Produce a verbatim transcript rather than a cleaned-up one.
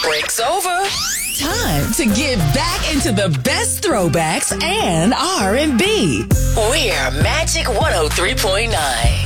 Break's over. Time to get back into the best throwbacks and R and B. We're Magic one oh three point nine.